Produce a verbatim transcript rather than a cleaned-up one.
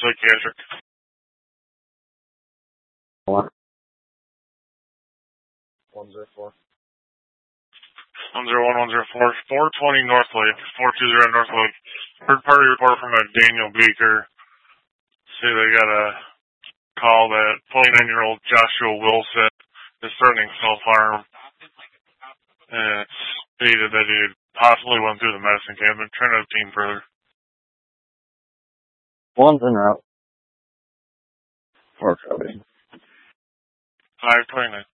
psychiatric. What? one zero four. one zero one, one zero four, four twenty North Lake, four two zero North Lake. Third party report from a Daniel Beaker. Say they got a call that twenty-nine-year-old Joshua Wilson is threatening self-harm. And it's stated that he possibly went through the medicine cabinet, trying to obtain further. One's en route. Four copy. five twenty-nine.